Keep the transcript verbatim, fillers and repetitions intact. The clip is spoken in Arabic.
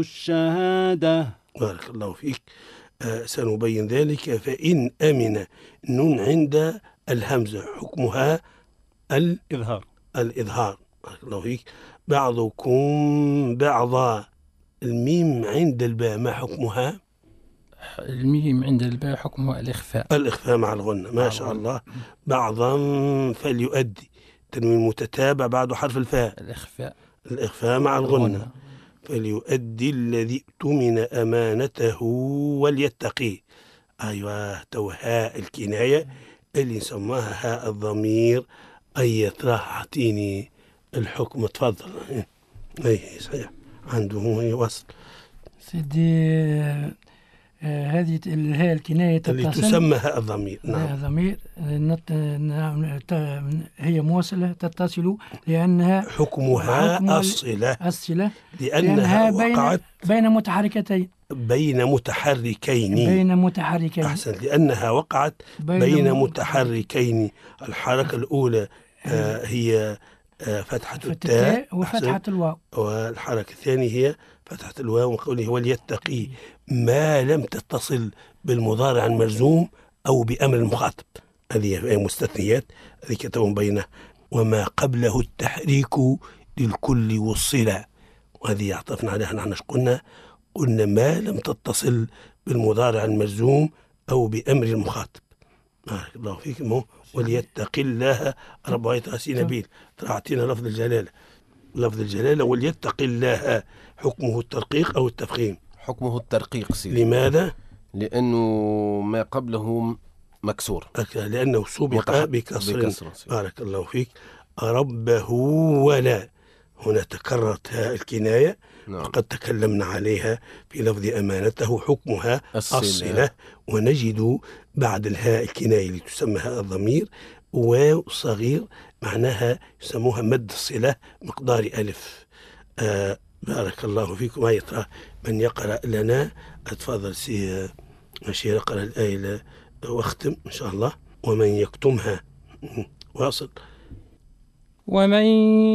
الشهادة. بارك الله فيك. آه سنبين ذلك. فإن أمن نون عند الهمزة حكمها الإظهار. الإظهار. بارك الله فيك. بعضكم بعضا. الميم عند الباء ما حكمها؟ الميم عند الباء حكمها الإخفاء. الإخفاء مع الغنة. ما شاء الله. بعضا فليؤدي. تنوين متتابع بعد حرف الفاء. الإخفاء. الإخفاء مع الغنة. فليؤدي الذي اؤتمن أمانته وليتقي. أيوة توهاء الكناية اللي نسماها هاء الضمير. أي راح أعطيني الحكم تفضل. أي صحيح عنده وصل سيدي. آه هذه الهاء الكناية اللي تسمى هاء الضمير. نعم. هاء الضمير هي موصلة تتصل لأنها حكمها حكم الصلة. الصلة لأنها, لأنها وقعت بين, بين متحركتين بين متحركين بين متحركين أحسن. لأنها وقعت بين, بين متحركين. الحركة الأولى آه هي آه فتحة التاء وفتحة الواو، والحركة الثانية هي فتحة الواو. وقوله وليتقي ما لم تتصل بالمضارع المجزوم أو بأمر المخاطب. هذه مستثنيات هذه كتبهم بينه. وما قبله التحريك للكل والصلة. وهذه عطفنا عليها نحن قلنا قلنا ما لم تتصل بالمضارع المجزوم أو بأمر المخاطب. بارك الله فيكم. وليتقي الله رب ويتغسي نبيل. أعطينا لفظ الجلالة. لفظ الجلالة وليتقي الله حكمه الترقيق أو التفخيم؟ حكمه الترقيق سيدي. لماذا؟ لأنه ما قبله مكسور. لأنه سبق بكسر. بارك الله فيك. ربه ولا. هنا تكررت هاء الكناية. نعم. وقد تكلمنا عليها في لفظ أمانته حكمها الصلة, الصلة. ونجد بعد الهاء الكناية اللي تسمى هاء الضمير واو صغير معناها يسموها مد الصلة مقدار ألف. آه بارك الله فيكم. هيا ترى من يقرأ لنا. أتفضل سي مشير اقرأ الآية واختم إن شاء الله. ومن يكتمها واصل. ومن